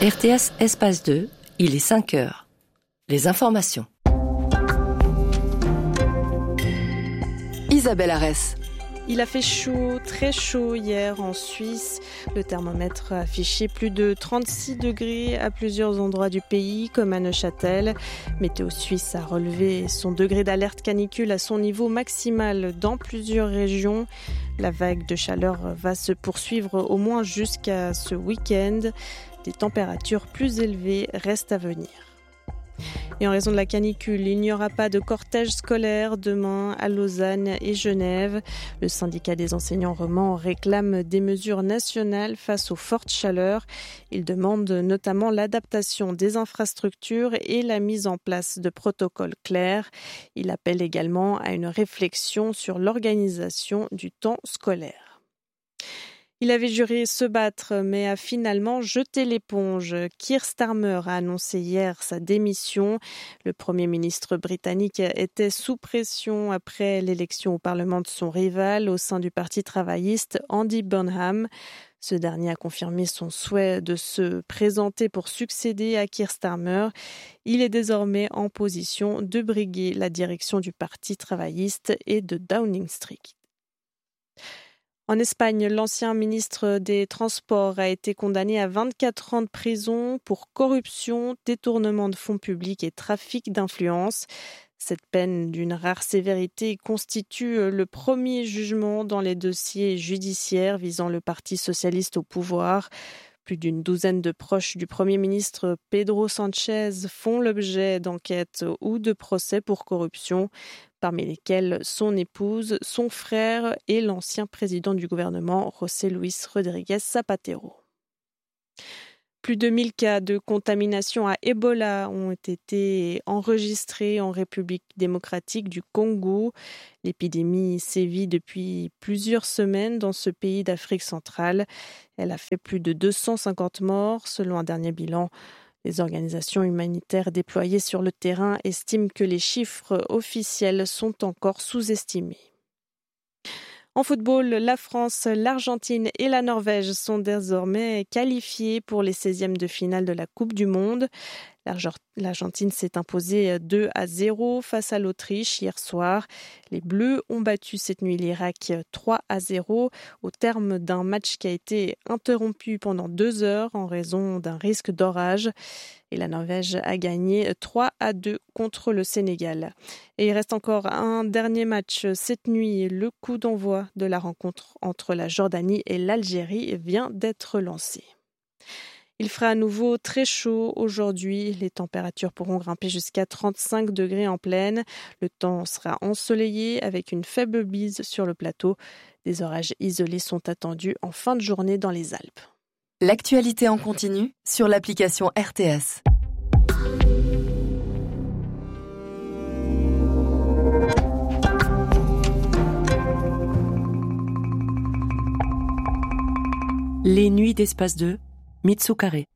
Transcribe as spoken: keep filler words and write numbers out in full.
R T S Espace deux, il est cinq heures. Les informations. Isabelle Arès. Il a fait chaud, très chaud hier en Suisse. Le thermomètre a affiché plus de trente-six degrés à plusieurs endroits du pays, comme à Neuchâtel. Météo Suisse a relevé son degré d'alerte canicule à son niveau maximal dans plusieurs régions. La vague de chaleur va se poursuivre au moins jusqu'à ce week-end. Des températures plus élevées restent à venir. Et en raison de la canicule, il n'y aura pas de cortège scolaire demain à Lausanne et Genève. Le syndicat des enseignants romans réclame des mesures nationales face aux fortes chaleurs. Il demande notamment l'adaptation des infrastructures et la mise en place de protocoles clairs. Il appelle également à une réflexion sur l'organisation du temps scolaire. Il avait juré se battre, mais a finalement jeté l'éponge. Keir Starmer a annoncé hier sa démission. Le Premier ministre britannique était sous pression après l'élection au Parlement de son rival au sein du Parti travailliste, Andy Burnham. Ce dernier a confirmé son souhait de se présenter pour succéder à Keir Starmer. Il est désormais en position de briguer la direction du Parti travailliste et de Downing Street. En Espagne, l'ancien ministre des Transports a été condamné à vingt-quatre ans de prison pour corruption, détournement de fonds publics et trafic d'influence. Cette peine d'une rare sévérité constitue le premier jugement dans les dossiers judiciaires visant le Parti socialiste au pouvoir. Plus d'une douzaine de proches du Premier ministre Pedro Sánchez font l'objet d'enquêtes ou de procès pour corruption, parmi lesquels son épouse, son frère et l'ancien président du gouvernement, José Luis Rodríguez Zapatero. Plus de mille cas de contamination à Ebola ont été enregistrés en République démocratique du Congo. L'épidémie sévit depuis plusieurs semaines dans ce pays d'Afrique centrale. Elle a fait plus de deux cent cinquante morts selon un dernier bilan. Les organisations humanitaires déployées sur le terrain estiment que les chiffres officiels sont encore sous-estimés. En football, la France, l'Argentine et la Norvège sont désormais qualifiées pour les seizièmes de finale de la Coupe du Monde. L'Argentine s'est imposée deux à zéro face à l'Autriche hier soir. Les Bleus ont battu cette nuit l'Irak trois à zéro au terme d'un match qui a été interrompu pendant deux heures en raison d'un risque d'orage. Et la Norvège a gagné trois à deux contre le Sénégal. Et il reste encore un dernier match cette nuit. Le coup d'envoi de la rencontre entre la Jordanie et l'Algérie vient d'être lancé. Il fera à nouveau très chaud aujourd'hui. Les températures pourront grimper jusqu'à trente-cinq degrés en plaine. Le temps sera ensoleillé avec une faible bise sur le plateau. Des orages isolés sont attendus en fin de journée dans les Alpes. L'actualité en continu sur l'application R T S. Les nuits d'Espace deux, Mitsu Carré.